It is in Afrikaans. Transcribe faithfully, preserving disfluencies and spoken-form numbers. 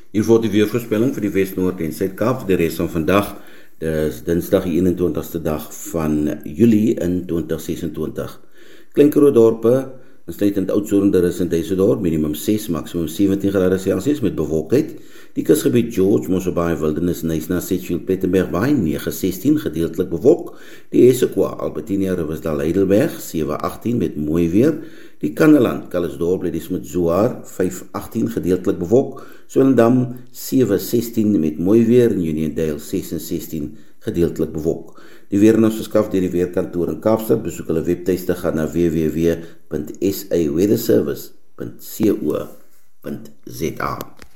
Hier word die weervoorspelling vir die Wes-Noord en Suid-Kaap vir die res van vandag. Dis Dinsdag die eenentwintigste dag van Julie in twintig sesentwintig. Klein dorpe, insluitend Oudtshoorn, daar is in Duisendorp, minimum ses, maksimum sewentien grade Celsius met bewolkheid. Die kusgebied George, Mosselbaai, Wildernis, Knysna, Sedgefield, Plettenberg, Baai, nege sestien, gedeeltelik bewolk. Die Essequa, Albertinia, Riversdal, Heidelberg, sewe agtien met mooi weer. Die Kanneland, Calitzdorp, Ladysmith, Zoar, vyf agtien, gedeeltelik bewolk. Swellendam, sewe sestien met mooi weer. En Uniondale, ses sestien, gedeeltelik bewolk. Die weer en ons verskaf deur die Weerkantoor in Kaapstad. Besoek hulle webtuiste, gaan na w w w punt s a weatherservice punt co punt za.